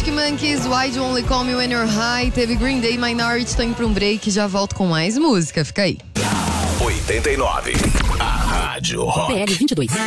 Arctic Monkeys, Why Do You Only Call Me When You're High. Teve Green Day, Minority. Tô indo pra um break e já volto com mais música. Fica aí. 89. A Rádio Rock. PL 22.